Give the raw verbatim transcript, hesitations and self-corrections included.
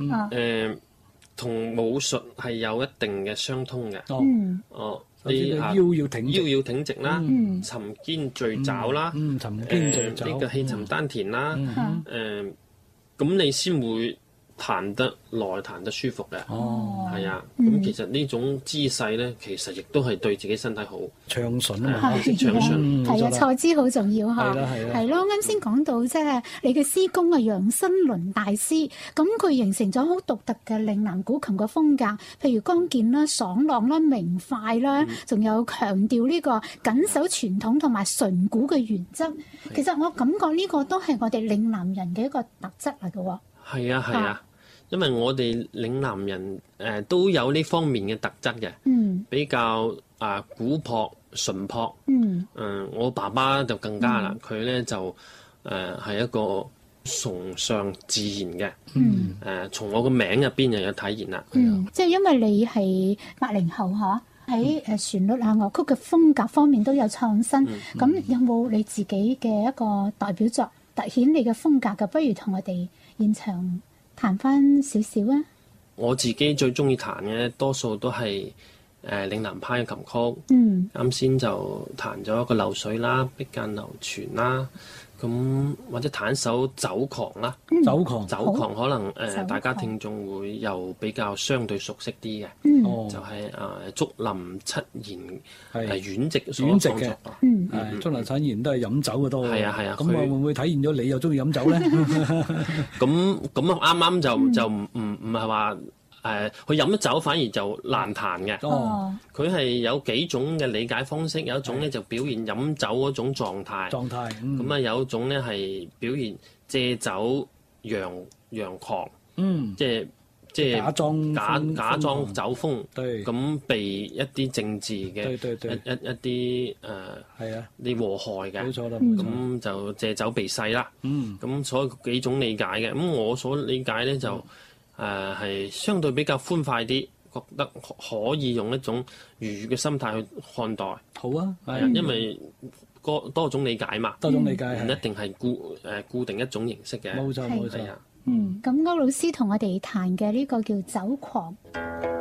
誒同武術係有一定嘅相通嘅。 嗯， 哦， 你腰要挺腰要挺直啦，沉肩聚爪啦， 嗯，沉肩聚爪， 呢個氣沉丹田啦，誒咁你先會彈得耐，彈得舒服嘅。 哦， 係啊，咁其實呢種姿勢咧，其實亦都係對自己身體好暢順啊嘛， 暢順。 係啊，坐姿好重要嚇。 係啦係啦。 係咯，啱先講到即係你嘅師公啊，楊新倫大師，咁佢形成咗好獨特嘅嶺南古琴嘅風格，譬如剛健啦、爽朗啦、明快啦，仲有強調呢個緊守傳統同埋純古嘅原則。其實我感覺呢個都係我哋嶺南人嘅一個特質嚟嘅喎。 係啊係啊。因為我哋嶺南人誒、呃、都有呢方面嘅特質嘅， 嗯、 比較啊、呃、古樸純樸。 嗯， 呃、我爸爸就更加啦，佢咧、 嗯、 就誒係、呃、一個崇尚自然嘅。 嗯， 誒、呃、從我個名入邊又有體現啦。 嗯，即係因為你係八零後嚇，喺誒旋律啊樂曲嘅風格方面都有創新。咁、嗯、有冇你自己嘅一個代表作突顯你嘅風格嘅？不如同我哋現場彈翻少少啊！ 我自己最中意彈嘅多數都係誒嶺南派嘅琴曲。 嗯， 啱先就彈咗一個流水啦，碧澗流泉啦，咁或者彈首酒狂啦。 嗯、 酒狂， 酒狂可能誒、呃、大家聽眾會又比較相對熟悉啲嘅。 嗯， 就係誒竹林七賢係係阮籍所阮籍嘅創作。 嗯， 係竹林七賢都係飲酒嘅多。 係啊係啊。 咁啊會唔會體現咗你又中意飲酒咧？ 咁咁啱啱就就唔唔唔係話誒，佢飲咗酒反而就難彈嘅。 哦， 佢係有幾種嘅理解方式，有一種咧就表現飲酒嗰種狀態。 狀態。 咁啊有一種咧係表現借酒揚揚狂。 嗯。 即係即係假裝假假裝酒瘋。 對。 咁被一啲政治嘅一一一啲誒係啊啲禍害嘅。 冇錯啦。 咁就借酒避世啦。 嗯。 咁所以幾種理解嘅。咁我所理解咧就誒係相對比較寬快啲，覺得可以用一種愉悅嘅心態去看待。 好啊。 係啊，因為多多種理解嘛。 多種理解唔一定係固誒固定一種形式嘅。 冇錯冇錯。 嗯，咁歐老師同我哋彈嘅呢個叫酒狂。